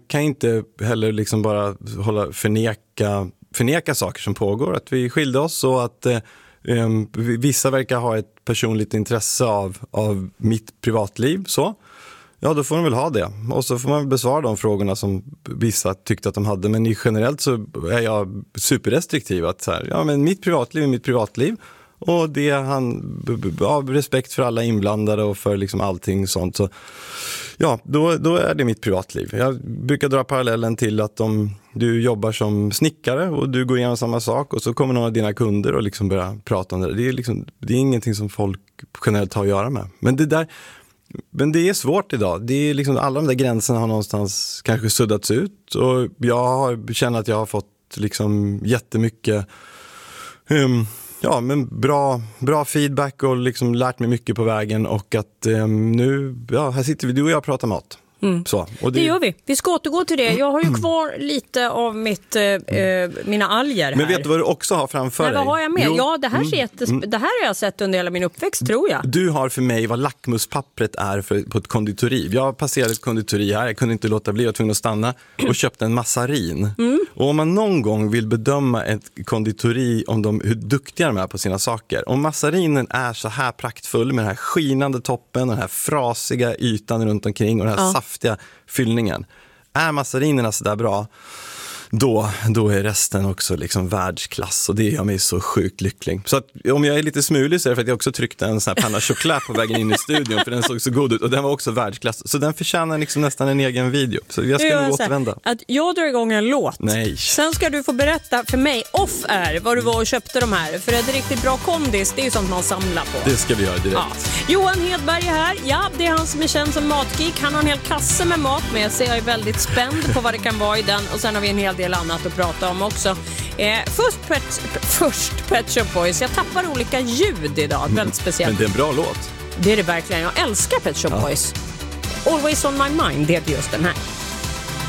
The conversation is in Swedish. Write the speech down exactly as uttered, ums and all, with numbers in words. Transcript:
kan inte heller liksom bara hålla förneka, förneka saker som pågår. Att vi skilde oss och att eh, vissa verkar ha ett personligt intresse av, av mitt privatliv. Så, ja, då får de väl ha det. Och så får man väl besvara de frågorna som vissa tyckte att de hade. Men i generellt så är jag superrestriktiv. Att så här, ja, men mitt privatliv är mitt privatliv. Och det han av respekt för alla inblandade och för liksom allting sånt. Så ja, då, då är det mitt privatliv. Jag brukar dra parallellen till att om du jobbar som snickare och du går igenom samma sak och så kommer någon av dina kunder och liksom börjar prata om det. Det är, liksom, det är ingenting som folk generellt har att göra med. Men det där, men det är svårt idag. Det är liksom, alla de där gränserna har någonstans kanske suddats ut. Och jag känner att jag har fått liksom jättemycket... Um, Ja, men bra, bra feedback och liksom lärt mig mycket på vägen och att eh, nu, ja, här sitter vi, du och jag pratar mat. Mm. Så, och det... det gör vi. Vi ska återgå till det. Jag har ju kvar lite av mitt, eh, mina alger här. Men vet du vad du också har framför Nej, dig? vad har jag med? Jo. Ja, det här, ser jättes... mm. det här har jag sett under hela min uppväxt, tror jag. Du har för mig vad lackmuspappret är för, på ett konditori. Jag passerade ett konditori här, jag kunde inte låta bli, jag var tvungen att stanna och köpte en massarin. Mm. Och om man någon gång vill bedöma ett konditori om de, hur duktiga de är på sina saker. Om massarinen är så här praktfull med den här skinande toppen och den här frasiga ytan runt omkring och den här ja. saftiga fyllningen. Är massarinerna så där bra, då, då är resten också liksom världsklass och det gör mig så sjukt lycklig. Så att om jag är lite smulig så är det för att jag också tryckte en sån här panna choklad på vägen in i studion för den såg så god ut och den var också världsklass. Så den förtjänar liksom nästan en egen video. Så jag ska jag nog återvända. Att jag drar igång en låt. Nej. Sen ska du få berätta för mig off är vad du var och köpte de här. För ett riktigt bra kondis, det är ju sånt man samlar på. Det ska vi göra direkt. Ja. Johan Hedberg är här. Ja, det är han som är känd som matgeek. Han har en hel kasse med mat med sig. Jag är väldigt spänd på vad det kan vara i den. Och sen har vi en hel del annat att prata om också. Eh, först, Pet, först Pet Shop Boys. Jag tappar olika ljud idag. Mm. Väldigt speciellt. Men det är en bra låt. Det är det verkligen. Jag älskar Pet Shop ja. Boys. Always on my mind, det är just den här.